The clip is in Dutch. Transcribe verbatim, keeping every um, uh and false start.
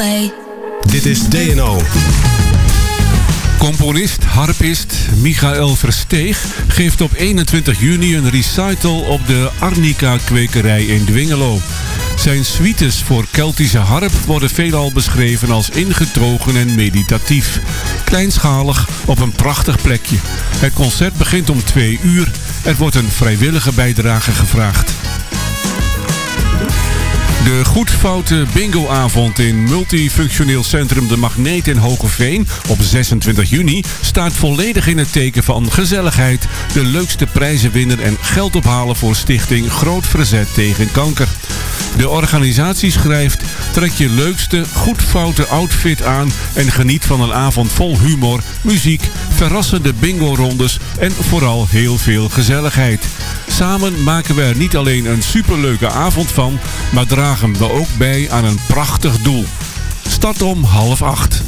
away. Dit is D N O. Componist, harpist Michael Versteeg geeft op eenentwintig juni een recital op de Arnica-kwekerij in Dwingelo. Zijn suites voor Keltische harp worden veelal beschreven als ingetogen en meditatief. Kleinschalig op een prachtig plekje. Het concert begint om twee uur. Er wordt een vrijwillige bijdrage gevraagd. De Goedfoute bingoavond in multifunctioneel centrum De Magneet in Hogeveen op zesentwintig juni staat volledig in het teken van gezelligheid, de leukste prijzen winnen en geld ophalen voor stichting Groot Verzet tegen Kanker. De organisatie schrijft: trek je leukste Goedfoute outfit aan en geniet van een avond vol humor, muziek, verrassende bingo-rondes en vooral heel veel gezelligheid. Samen maken we er niet alleen een superleuke avond van, maar dragen we ook bij aan een prachtig doel. Start om half acht.